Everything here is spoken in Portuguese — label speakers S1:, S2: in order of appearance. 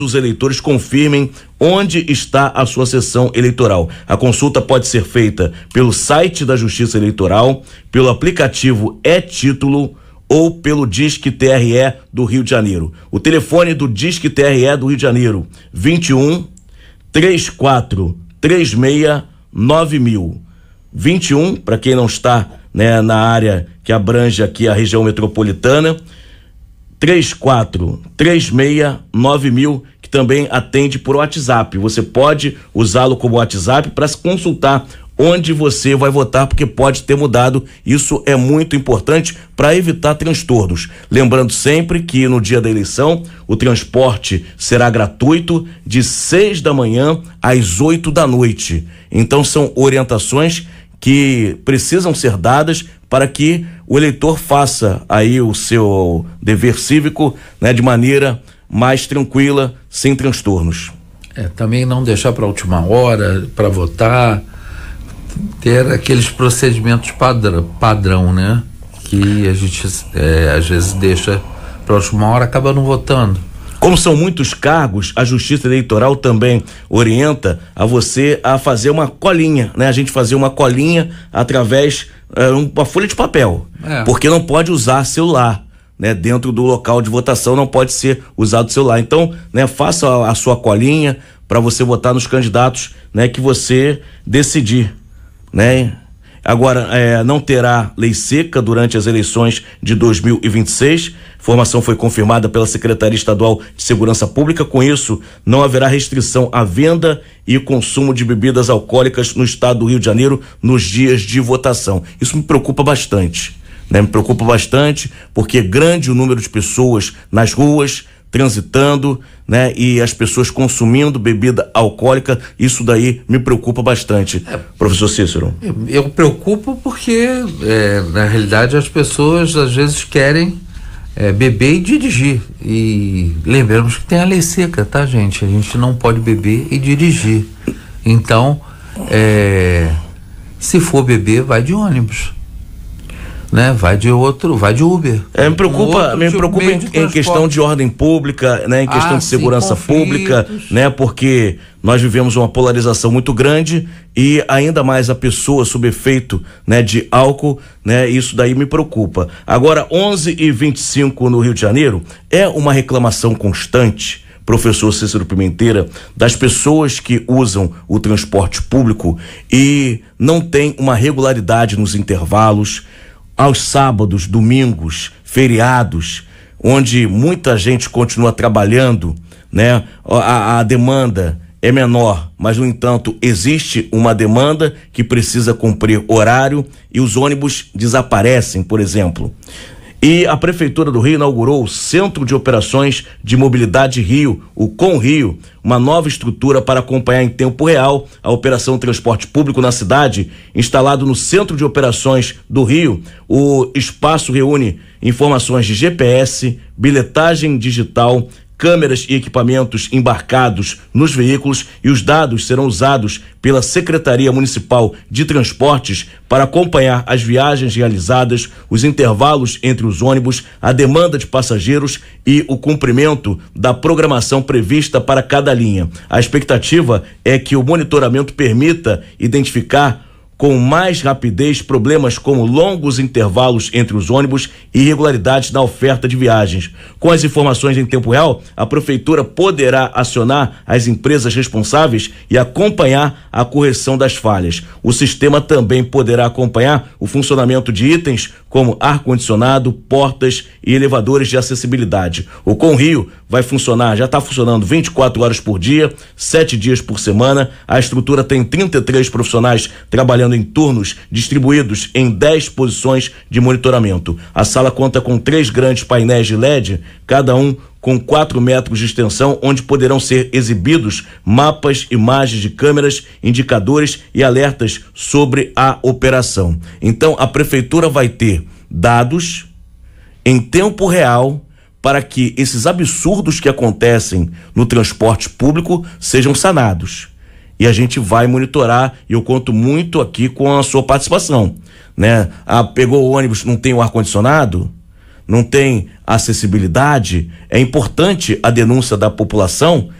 S1: os eleitores confirmem onde está a sua sessão eleitoral. A consulta pode ser feita pelo site da Justiça Eleitoral, pelo aplicativo e-Título ou pelo Disque TRE do Rio de Janeiro. O telefone do Disque TRE do Rio de Janeiro, 21 34 36 9000. 21, para quem não está, né, na área que abrange aqui a região metropolitana, 34 36 9000, que também atende por WhatsApp. Você pode usá-lo como WhatsApp para se consultar onde você vai votar, porque pode ter mudado. Isso é muito importante para evitar transtornos. Lembrando sempre que no dia da eleição o transporte será gratuito de 6 da manhã às 8 da noite. Então são orientações que precisam ser dadas para que o eleitor faça aí o seu dever cívico, né, de maneira mais tranquila, sem transtornos.
S2: Também não deixar para a última hora para votar, ter aqueles procedimentos padrão, né? Que a gente às vezes deixa para a última hora, acaba não votando.
S1: Como são muitos cargos, a Justiça Eleitoral também orienta a você a fazer uma colinha, né? A gente fazer uma colinha através uma folha de papel, porque não pode usar celular, né? Dentro do local de votação não pode ser usado celular. Então, né, faça a sua colinha para você votar nos candidatos, né, que você decidir, né? Agora, não terá lei seca durante as eleições de 2026. Informação foi confirmada pela Secretaria Estadual de Segurança Pública. Com isso, não haverá restrição à venda e consumo de bebidas alcoólicas no estado do Rio de Janeiro nos dias de votação. Isso me preocupa bastante, né? Me preocupa bastante porque é grande o número de pessoas nas ruas, transitando, né? E as pessoas consumindo bebida alcoólica, isso daí me preocupa bastante. Professor Cícero.
S2: Eu preocupo porque, na realidade, as pessoas às vezes querem beber e dirigir. E lembramos que tem a lei seca, tá, gente? A gente não pode beber e dirigir. Então, se for beber, vai de ônibus, né? Vai de Uber.
S1: Me preocupa em questão de ordem pública, né? Em questão de segurança pública, né? Porque nós vivemos uma polarização muito grande e ainda mais a pessoa sob efeito, né, de álcool, né? Isso daí me preocupa. Agora, 11h25 no Rio de Janeiro, é uma reclamação constante, professor Cícero Pimenteira, das pessoas que usam o transporte público e não tem uma regularidade nos intervalos, aos sábados, domingos, feriados, onde muita gente continua trabalhando, né? A demanda é menor, mas no entanto existe uma demanda que precisa cumprir horário e os ônibus desaparecem, por exemplo. E a Prefeitura do Rio inaugurou o Centro de Operações de Mobilidade Rio, o ComRio, uma nova estrutura para acompanhar em tempo real a operação de transporte público na cidade. Instalado no Centro de Operações do Rio, o espaço reúne informações de GPS, bilhetagem digital, câmeras e equipamentos embarcados nos veículos, e os dados serão usados pela Secretaria Municipal de Transportes para acompanhar as viagens realizadas, os intervalos entre os ônibus, a demanda de passageiros e o cumprimento da programação prevista para cada linha. A expectativa é que o monitoramento permita identificar com mais rapidez problemas como longos intervalos entre os ônibus e irregularidades na oferta de viagens. Com as informações em tempo real, a Prefeitura poderá acionar as empresas responsáveis e acompanhar a correção das falhas. O sistema também poderá acompanhar o funcionamento de itens como ar-condicionado, portas e elevadores de acessibilidade. O ComRio vai funcionar, já está funcionando 24 horas por dia, 7 dias por semana. A estrutura tem 33 profissionais trabalhando em turnos distribuídos em 10 posições de monitoramento. A sala conta com 3 grandes painéis de LED, cada um com 4 metros de extensão, onde poderão ser exibidos mapas, imagens de câmeras, indicadores e alertas sobre a operação. Então, a Prefeitura vai ter dados em tempo real para que esses absurdos que acontecem no transporte público sejam sanados. E a gente vai monitorar, e eu conto muito aqui com a sua participação, né? Pegou o ônibus, não tem o ar-condicionado, não tem acessibilidade, é importante a denúncia da população